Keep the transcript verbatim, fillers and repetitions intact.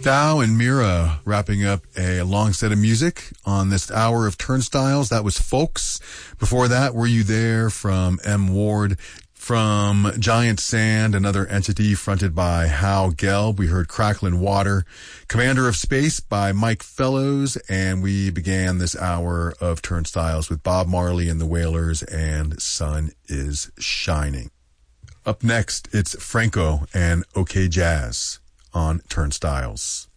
Dow and Mira wrapping up a long set of music on this hour of Turnstiles. That was Folks. Before that, Were You There from M. Ward. From Giant Sand, another entity fronted by Hal Gelb, we heard Cracklin' Water. Commander of Space by Mike Fellows, and we began this hour of Turnstiles with Bob Marley and the Wailers and Sun is Shining. Up next, it's Franco and OK Jazz on Turnstiles.